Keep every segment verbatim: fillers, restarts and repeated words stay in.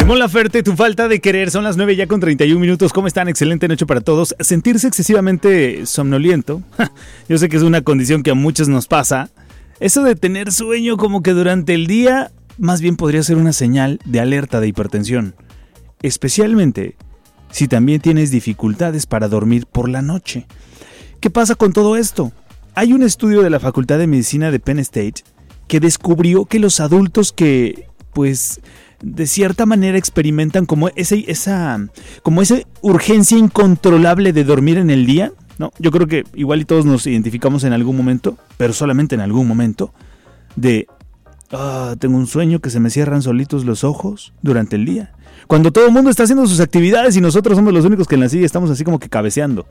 Mon Laferte, tu falta de querer. Son las nueve ya con treinta y un minutos. ¿Cómo están? Excelente noche para todos. Sentirse excesivamente somnoliento. Yo sé que es una condición que a muchos nos pasa. Eso de tener sueño como que durante el día, más bien podría ser una señal de alerta de hipertensión. Especialmente si también tienes dificultades para dormir por la noche. ¿Qué pasa con todo esto? Hay un estudio de la Facultad de Medicina de Penn State que descubrió que los adultos que, pues, de cierta manera experimentan como ese, esa, como esa urgencia incontrolable de dormir en el día, ¿no? Yo creo que igual y todos nos identificamos en algún momento, pero solamente en algún momento, de, ah, tengo un sueño que se me cierran solitos los ojos durante el día. Cuando todo el mundo está haciendo sus actividades y nosotros somos los únicos que en la silla estamos así como que cabeceando.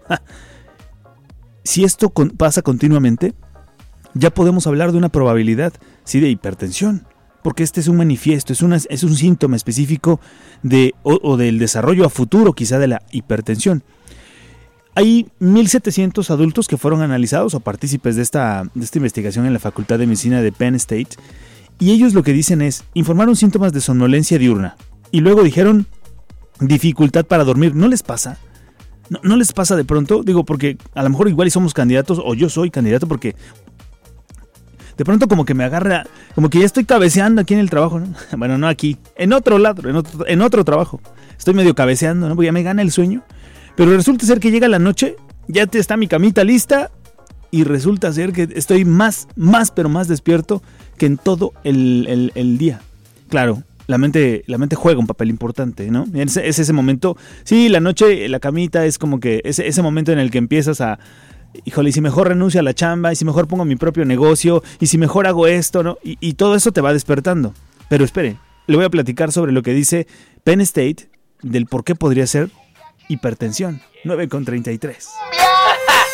Si esto con, pasa continuamente, ya podemos hablar de una probabilidad, sí, de hipertensión. Porque este es un manifiesto, es, una, es un síntoma específico de, o, o del desarrollo a futuro quizá de la hipertensión. Hay mil setecientos adultos que fueron analizados o partícipes de esta, de esta investigación en la Facultad de Medicina de Penn State, y ellos lo que dicen es, informaron síntomas de somnolencia diurna y luego dijeron dificultad para dormir. ¿No les pasa? ¿No, no les pasa de pronto? Digo, porque a lo mejor igual y somos candidatos, o yo soy candidato, porque de pronto como que me agarra, como que ya estoy cabeceando aquí en el trabajo, ¿no? Bueno, no aquí, en otro lado, en otro, en otro trabajo. Estoy medio cabeceando, ¿no? Porque ya me gana el sueño. Pero resulta ser que llega la noche, ya te está mi camita lista, y resulta ser que estoy más, más, pero más despierto que en todo el, el, el día. Claro, la mente, la mente juega un papel importante, ¿no? Es, es ese momento, sí, la noche, la camita es como que ese, ese momento en el que empiezas a, híjole, y si mejor renuncio a la chamba, y si mejor pongo mi propio negocio, y si mejor hago esto, ¿no? Y, y todo eso te va despertando. Pero espere, le voy a platicar sobre lo que dice Penn State del por qué podría ser hipertensión. nueve con treinta y tres.